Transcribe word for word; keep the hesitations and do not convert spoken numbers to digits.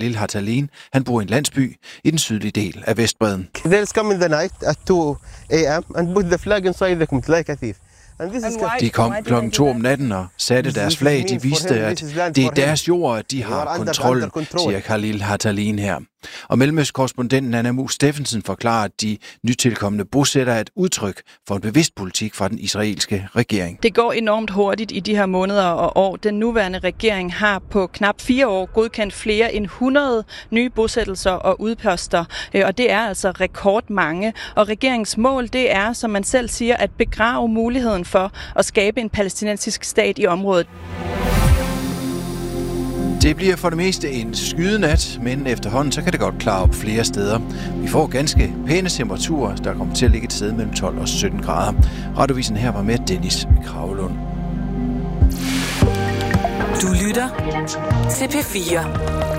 Khalil Hartalin, han bor i en landsby i den sydlige del af Vestbredden. They'll come in the night at two a.m. and put the flag inside the Kumtlai Kathif. De kom klokken to om natten og satte deres flag. De viste, at det er deres jord, at de har kontrol, siger Khalil Hartalin her. Og Mellemøstkorrespondenten Anna Mus Steffensen forklarer, at de nytilkommende bosætter er et udtryk for en bevidst politik fra den israelske regering. Det går enormt hurtigt i de her måneder og år. Den nuværende regering har på knap fire år godkendt flere end hundrede nye bosættelser og udposter, og det er altså rekordmange. Og regeringens mål, det er, som man selv siger, at begrave muligheden for at skabe en palæstinensisk stat i området. Det bliver for det meste en skydenat, men efterhånden så kan det godt klare op flere steder. Vi får ganske pæne temperaturer, der kommer til at ligge et sted mellem tolv og sytten grader. Radiovisen her var med Dennis Kravlund. Du lytter til P fire.